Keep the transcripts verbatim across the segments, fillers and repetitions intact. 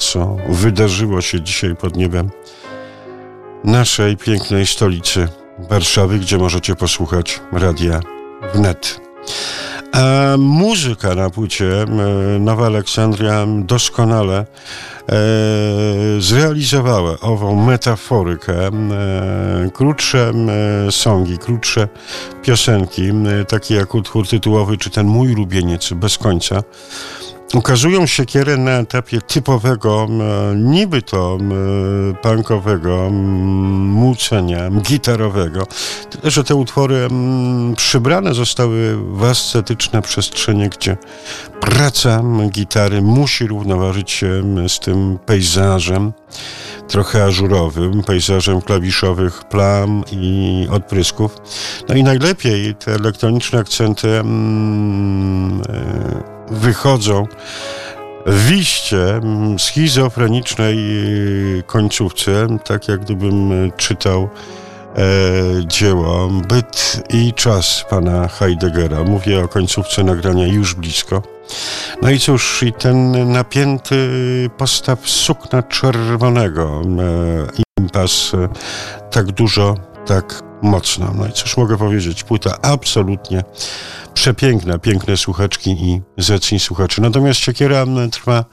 co wydarzyło się dzisiaj pod niebem naszej pięknej stolicy Warszawy, gdzie możecie posłuchać radia wnet. A muzyka na płycie Nowa Aleksandria doskonale e, zrealizowała ową metaforykę. E, krótsze e, songi, krótsze piosenki, e, takie jak utwór tytułowy, czy ten Mój ulubieniec bez końca, ukazują siekierę na etapie typowego, e, niby to e, punkowego m, mucenia gitarowego. Tyle, że te utwory m, przybrane zostały w ascetyczne przestrzenie, gdzie praca gitary musi równoważyć się z tym pejzażem trochę ażurowym, pejzażem klawiszowych plam i odprysków. No i najlepiej te elektroniczne akcenty mm, wychodzą w iście schizofrenicznej końcówce, tak jak gdybym czytał e, dzieło Byt i czas pana Heideggera. Mówię o końcówce nagrania Już blisko. No i cóż, i ten napięty postaw sukna czerwonego, e, impas, e, tak dużo, tak mocno. No i cóż mogę powiedzieć, płyta absolutnie przepiękna, piękne słuchaczki i zacni słuchacze. Natomiast siekiera trwa e,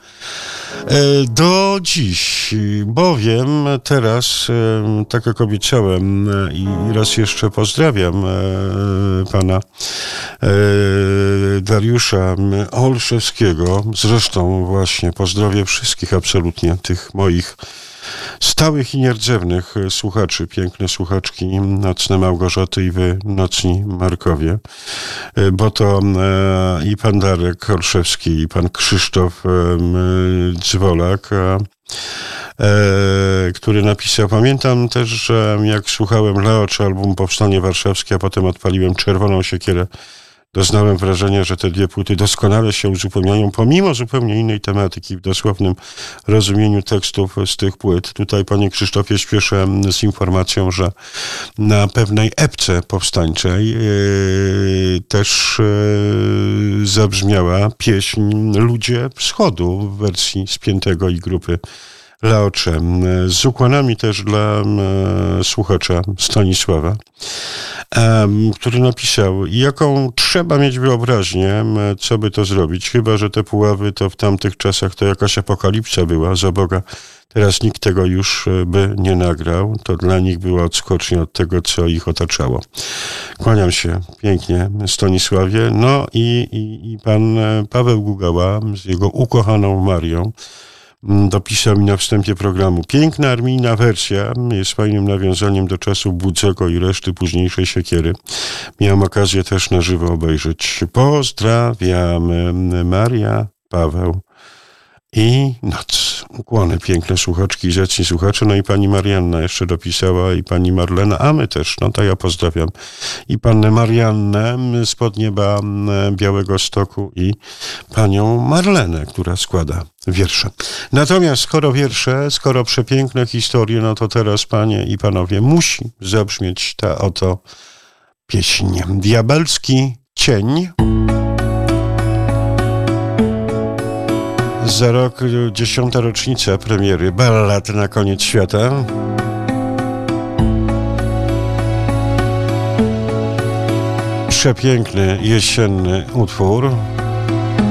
do dziś, bowiem teraz, e, tak jak obiecałem e, i raz jeszcze pozdrawiam e, pana e, Dariusza Olszewskiego, zresztą właśnie pozdrowię wszystkich absolutnie tych moich stałych i nierdzewnych słuchaczy, piękne słuchaczki, nocne Małgorzaty i wy, nocni Markowie, bo to e, i pan Darek Olszewski, i pan Krzysztof e, Dzwolak, e, który napisał: pamiętam też, że jak słuchałem Leo czy album Powstanie Warszawskie, a potem odpaliłem Czerwoną siekierę, doznałem wrażenia, że te dwie płyty doskonale się uzupełniają, pomimo zupełnie innej tematyki w dosłownym rozumieniu tekstów z tych płyt. Tutaj, panie Krzysztofie, śpieszę z informacją, że na pewnej epce powstańczej yy, też yy, zabrzmiała pieśń Ludzie Wschodu w wersji Spiętego i grupy Laocze, z ukłonami też dla e, słuchacza Stanisława, e, który napisał: jaką trzeba mieć wyobraźnię, co by to zrobić, chyba że te Puławy to w tamtych czasach to jakaś apokalipsa była, za Boga, teraz nikt tego już by nie nagrał, to dla nich była odskocznia od tego, co ich otaczało. Kłaniam się pięknie Stanisławie. No i, i, i pan Paweł Gugała z jego ukochaną Marią dopisał mi na wstępie programu: piękna armijna wersja, jest fajnym nawiązaniem do czasu Budzego i reszty późniejszej siekiery. Miałem okazję też na żywo obejrzeć. Pozdrawiamy, Maria, Paweł i noc. Ukłony, piękne słuchaczki i zacni słuchacze. No i pani Marianna jeszcze dopisała, i pani Marlena, a my też. No to ja pozdrawiam i pannę Mariannę spod nieba Białegostoku i panią Marlenę, która składa wiersze. Natomiast skoro wiersze, skoro przepiękne historie, no to teraz, panie i panowie, musi zabrzmieć ta oto pieśń. Diabelski cień. Za rok dziesiąta rocznica premiery Ballad na koniec świata. Przepiękny jesienny utwór.